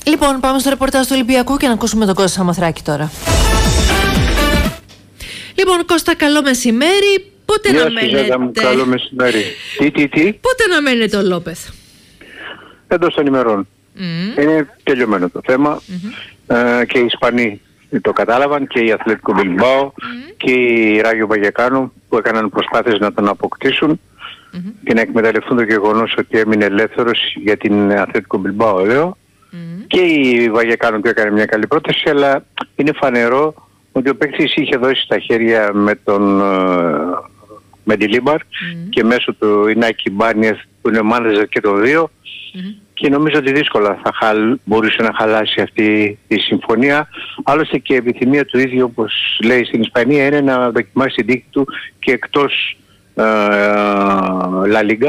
Λοιπόν, πάμε στο ρεπορτάζ του Ολυμπιακού και να ακούσουμε τον Κώστα Σαμοθράκη τώρα. Λοιπόν, Κώστα, καλό μεσημέρι. Πότε να μένετε? Καλό μεσημέρι. Πότε να μένετε ο Λόπεθ? Εντός των ημερών. Είναι τελειωμένο το θέμα. Και οι Ισπανοί το κατάλαβαν, και η Αθλέτικο Μπιλμπάο και η Ράγιο Βαγεκάνο, που έκαναν προσπάθειες να τον αποκτήσουν και να εκμεταλλευτούν το γεγονός ότι έμεινε ελεύθερος για την Αθλέτικο Μπιλμπάο, λέω. Και η Βαγεκάνο του έκανε μια καλή πρόταση, αλλά είναι φανερό ότι ο παίκτης είχε δώσει στα χέρια με τον Μεντιλίμπαρ και μέσω του Ινάκη Μπάνιεθ, που είναι μάνατζερ και το δύο, και νομίζω ότι δύσκολα θα μπορούσε να χαλάσει αυτή η συμφωνία. Άλλωστε και η επιθυμία του ίδιου, όπως λέει στην Ισπανία, είναι να δοκιμάσει την τύχη του και εκτός La Liga.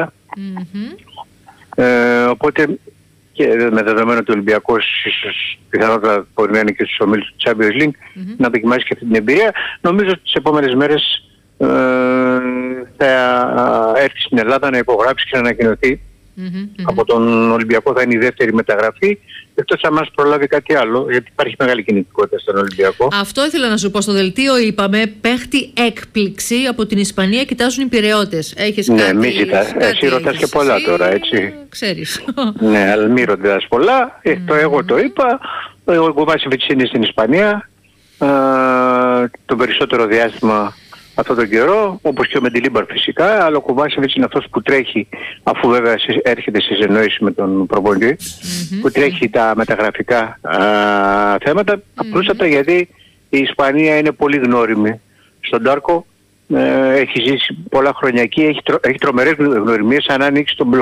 Οπότε, και με δεδομένο ότι ο Ολυμπιακός ίσως πιθανότατα μπορεί να είναι και στους ομίλους του Champions League, να δοκιμάσει και αυτή την εμπειρία. Νομίζω ότι τις επόμενες μέρες θα έρθει στην Ελλάδα να υπογράψει και να ανακοινωθεί. Από τον Ολυμπιακό. Θα είναι η δεύτερη μεταγραφή, εκτός αν μας προλάβει κάτι άλλο, γιατί υπάρχει μεγάλη κινητικότητα στον Ολυμπιακό. Αυτό ήθελα να σου πω. Στο δελτίο είπαμε, παίχτη έκπληξη από την Ισπανία κοιτάζουν οι Πειραιώτες. Έχεις ναι, κάτι? μη ζητάς. Εσύ ρωτάς και πολλά τώρα, έτσι. Ξέρεις. Ναι, αλλά μη ρωτάς πολλά. Εγώ το είπα. Ο Γκουβάσεβιτς είναι στην Ισπανία το περισσότερο διάστημα αυτόν τον καιρό, όπως και ο Μεντιλίμπαρ φυσικά, αλλά ο Κουβάσεβιτς είναι αυτός που τρέχει, αφού βέβαια έρχεται σε συνεννόηση με τον προπονητή, που τρέχει τα μεταγραφικά θέματα, απλούστατα γιατί η Ισπανία είναι πολύ γνώριμη στον Τάρκο, έχει ζήσει πολλά χρόνια εκεί, έχει τρομερές γνωριμίες, αν ανοίξει τον